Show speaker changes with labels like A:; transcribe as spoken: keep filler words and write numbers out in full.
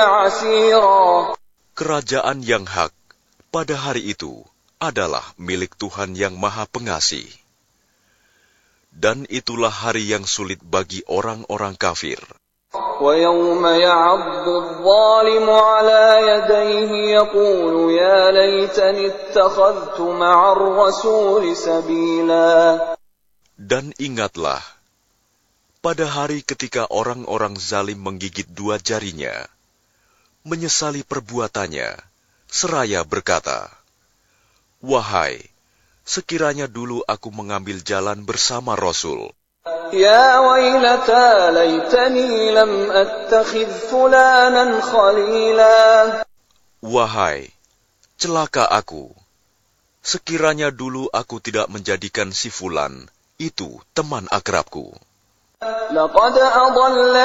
A: عسيرا.
B: Kerajaan yang hak pada hari itu adalah milik Tuhan yang Maha Pengasih. Dan itulah hari yang sulit bagi orang-orang kafir.
A: وَيَوْمَ يَعَضُّ الظَّالِمُ عَلَى يَدَيْهِ يَقُولُ يَا لَيْتَنِي اتَّخَذْتُ مَعَ الرَّسُولِ سَبِيلًا.
B: Dan ingatlah, pada hari ketika orang-orang zalim menggigit dua jarinya, menyesali perbuatannya, seraya berkata, "Wahai, sekiranya dulu aku mengambil jalan bersama Rasul.
A: يَا وَيْلَتَى لَيْتَنِي لَمْ أَتَّخِذْ فُلَانًا خَلِيلًا."
B: Wahai, celaka aku, sekiranya dulu aku tidak menjadikan si Fulan itu teman akrabku.
A: لَقَدْ أَضَلَّ